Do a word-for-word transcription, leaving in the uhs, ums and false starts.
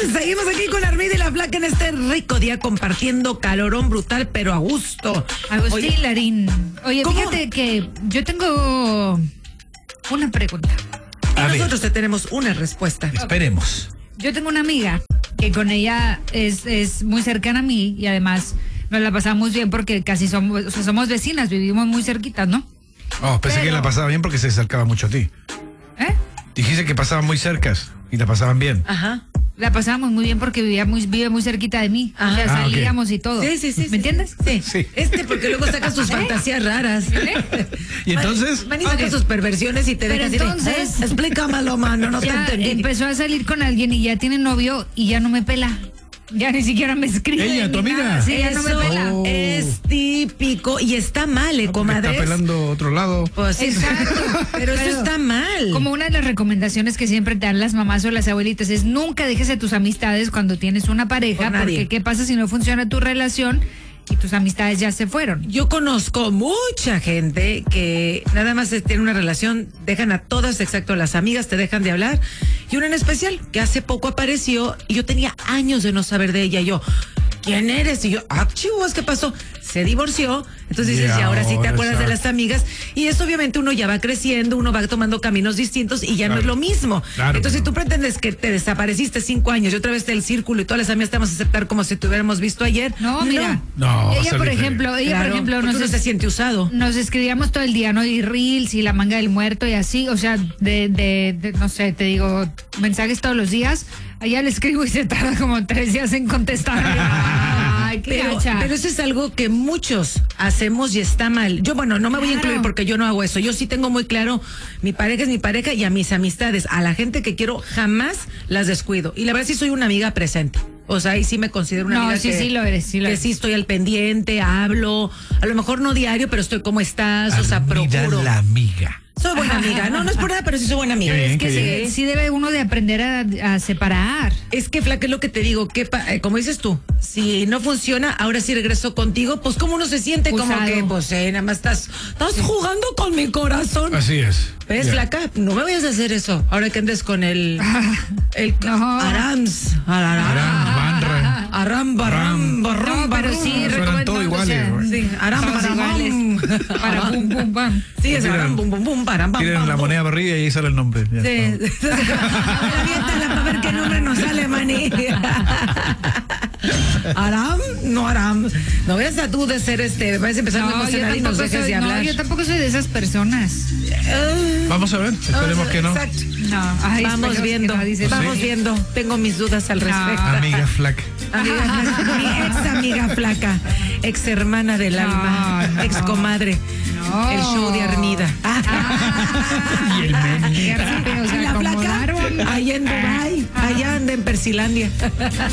Seguimos aquí con Armida y la Flaca en este rico día compartiendo calorón brutal, pero a gusto. Agustín Oye, Larín. Oye, ¿cómo? fíjate que yo tengo una pregunta. y A ver. nosotros te tenemos una respuesta. Esperemos. Yo tengo una amiga que con ella es, es muy cercana a mí y además nos la pasamos bien porque casi somos, o sea, somos vecinas, vivimos muy cerquitas, ¿no? Oh, pensé Pero- que la pasaba bien porque se acercaba mucho a ti. ¿Eh? Dijiste que pasaban muy cercas y la pasaban bien. Ajá. La pasábamos muy bien porque vivía muy, vive muy cerquita de mí. Ajá. O sea, Ah, ok. salíamos y todo. Sí, sí, sí. ¿Me sí, entiendes? Sí. Sí. Este, porque luego saca sus fantasías raras. ¿Y entonces? Van y saca Ok. sus perversiones y te Pero dejas ir, entonces- ¿eh? Explícamelo, mano, no Ya te entendí. empezó a salir con alguien y ya tiene novio y ya no me pela. Ya ni siquiera me escribe. Ella, ni tu amiga. nada. Sí, ya no me Eso pela. Oh. es típico y está mal, ¿eh, Porque comadres? está pelando otro lado. Pues sí, Exacto. pero eso Pero- está mal. Como una de las recomendaciones que siempre te dan las mamás o las abuelitas es nunca dejes a tus amistades cuando tienes una pareja, Por nadie. porque qué pasa si no funciona tu relación y tus amistades ya se fueron. Yo conozco mucha gente que nada más tiene una relación, dejan a todas, excepto a las amigas, te dejan de hablar. Y una en especial, que hace poco apareció y yo tenía años de no saber de ella. Y yo, ¿quién eres? Y yo, ah, chivos, ¿qué pasó? Se divorció. Entonces dices, Y y ahora sí te ahora acuerdas de exacto. las amigas. Y eso obviamente uno ya va creciendo, uno va tomando caminos distintos y ya no Claro. es lo mismo. Claro, Entonces si claro. tú pretendes que te desapareciste cinco años y otra vez del círculo y todas las amigas te vamos a aceptar como si te hubiéramos visto ayer. No, mira. No, va a ella, ser por diferente. ejemplo, ella, Claro, por ejemplo, porque nos, uno es- se siente usado. nos escribíamos todo el día, ¿no? Y reels y la manga del muerto y así, o sea, de, de, de- no sé, te digo, mensajes todos los días. Allá le escribo y se tarda como tres días en contestar. Ay, qué Pero, gacha. pero eso es algo que muchos hacemos y está mal. Yo, bueno, no me voy a Claro. incluir porque yo no hago eso. Yo sí tengo muy claro, mi pareja es mi pareja y a mis amistades, a la gente que quiero, jamás las descuido. Y la verdad sí soy una amiga presente. O sea, ahí sí me considero una No, amiga sí, que, sí lo eres, sí lo que eres. sí estoy al pendiente, hablo. A lo mejor no diario, pero estoy como estás, o sea, Armida procuro. la amiga. Soy buena amiga. No, no es por nada, pero sí soy buena amiga. Qué bien, Es que qué sí, bien. sí debe uno de aprender a, a separar. Es que, Flaca, es lo que te digo, que pa- eh, como dices tú, si no funciona, ahora sí regreso contigo, pues como uno se siente como Usado. que, pues, eh, nada más estás, estás jugando con mi corazón. Así es. ¿Ves, Ya. Flaca? No me vayas a hacer eso. Ahora que andes con el, el No. Arams. Aram, Aram, Banra. Aram, barram, barram, No, pero barram. sí, Suenan recomiendo, todos o iguales, sea, güey. Sí, aram, Todos baram, iguales. bam. Para bum, bum, bam. Sí, es Tiran- aram, bum, bum, bum, baram, bam, Tienen bam, la bum. moneda barriga y ahí sale el nombre. Ya Sí. está. A ver, aviéntala para ver qué nombre nos sale, maní. Aram, no Aram. No veas a tú de ser este, vas a empezar a No, yo emocionar y nos tampoco, dejes soy, de no, hablar. yo tampoco soy de esas personas. Eh, Vamos a ver, esperemos que no. Exacto. No, ay, Vamos esperemos que viendo, no, dices. vamos Sí. viendo. Tengo mis dudas al respecto. Amiga flaca. Amiga flaca, mi ex amiga flaca, ex hermana del No, alma, no. ex comadre. No. El show de Armida. Y el meme. Qué rápido, Y se la flaca, acomodaron. allá en Dubái, allá anda en Persilandia.